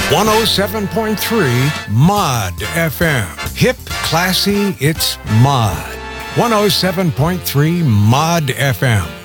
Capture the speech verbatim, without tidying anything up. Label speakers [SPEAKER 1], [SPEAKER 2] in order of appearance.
[SPEAKER 1] one oh seven point three Mod F M. Hip, classy, it's Mod. one oh seven point three Mod F M.